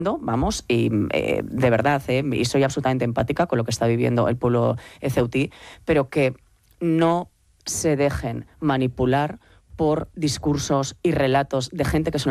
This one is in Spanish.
vamos, y de verdad, y soy absolutamente empática con lo que está viviendo el pueblo ceutí, pero que no se dejen manipular por discursos y relatos de gente que son